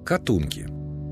Катунки.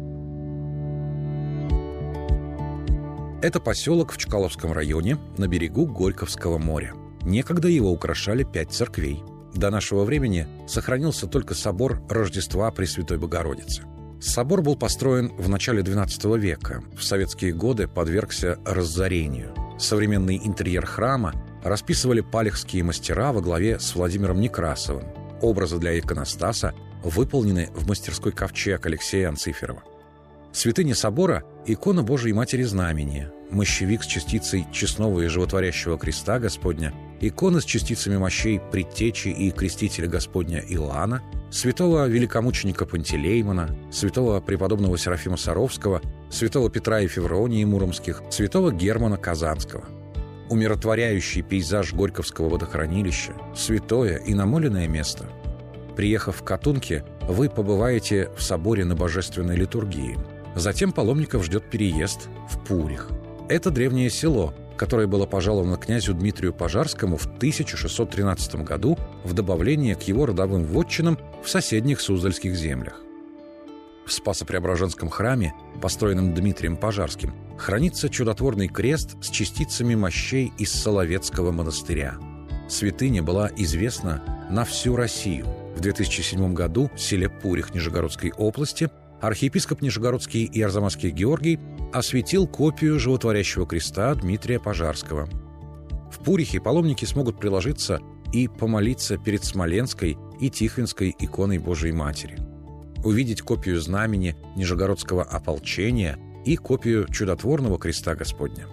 Это поселок в Чкаловском районе на берегу Горьковского моря. Некогда его украшали 5 церквей. До нашего времени сохранился только собор Рождества Пресвятой Богородицы. Собор был построен в начале XII века. В советские годы подвергся разорению. Современный интерьер храма расписывали палехские мастера во главе с Владимиром Некрасовым. Образы для иконостаса выполнены в мастерской «Ковчег» Алексея Анциферова. Святыня собора – икона Божией Матери Знамения, мощевик с частицей честного и животворящего креста Господня, икона с частицами мощей Предтечи и Крестителя Господня Иоанна, святого великомученика Пантелеймона, святого преподобного Серафима Саровского, святого Петра и Февронии Муромских, святого Германа Казанского. Умиротворяющий пейзаж Горьковского водохранилища, святое и намоленное место. Приехав в Катунки, вы побываете в соборе на божественной литургии. Затем паломников ждет переезд в Пурих. Это древнее село, которое было пожаловано князю Дмитрию Пожарскому в 1613 году в добавление к его родовым вотчинам в соседних Суздальских землях. В Спасо-Преображенском храме, построенном Дмитрием Пожарским, хранится чудотворный крест с частицами мощей из Соловецкого монастыря. Святыня была известна на всю Россию. В 2007 году в селе Пурих Нижегородской области архиепископ Нижегородский и Арзамасский Георгий осветил копию животворящего креста Дмитрия Пожарского. В Пурихе паломники смогут приложиться и помолиться перед Смоленской и Тихвинской иконой Божией Матери, увидеть копию знамени Нижегородского ополчения и копию чудотворного креста Господня.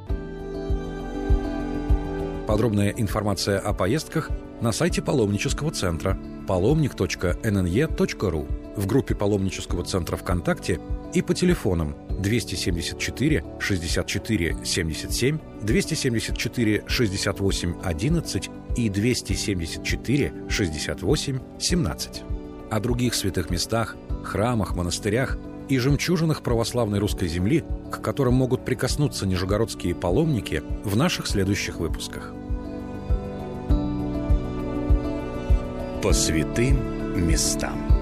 Подробная информация о поездках на сайте паломнического центра palomnik.nnye.ru, в группе паломнического центра ВКонтакте и по телефонам 274 64 77, 274 68 11 и 274 68 17. О других святых местах, храмах, монастырях и жемчужинах православной русской земли, к которым могут прикоснуться нижегородские паломники, в наших следующих выпусках. По святым местам.